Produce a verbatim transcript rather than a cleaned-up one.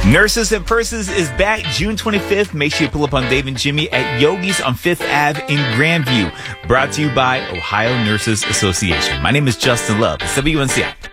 Nurses and Purses is back June twenty-fifth. Make sure you pull up on Dave and Jimmy at Yogi's on Fifth Avenue in Grandview. Brought to you by Ohio Nurses Association. My name is Justin Love. It's W N C I.